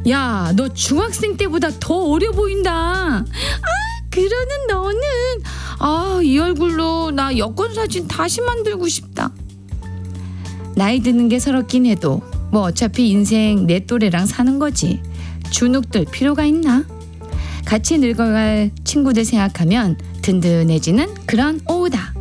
야, 너 중학생 때보다 더 어려 보인다. 아, 그러는 너는. 아, 이 얼굴로 나 여권 사진 다시 만들고 싶다. 나이 드는 게 서럽긴 해도 뭐 어차피 인생 내 또래랑 사는 거지. 주눅들 필요가 있나? 같이 늙어갈 친구들 생각하면 든든해지는 그런 오후다.